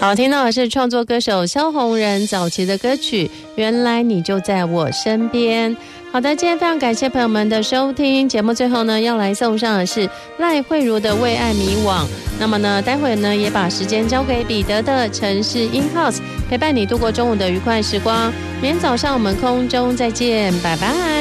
好，听到的是创作歌手萧红人早期的歌曲《原来你就在我身边》。好的，今天非常感谢朋友们的收听，节目最后呢要来送上的是赖慧如的《为爱迷惘》。那么呢，待会呢也把时间交给彼得的城市 In House， 陪伴你度过中午的愉快时光。明天早上我们空中再见，拜拜。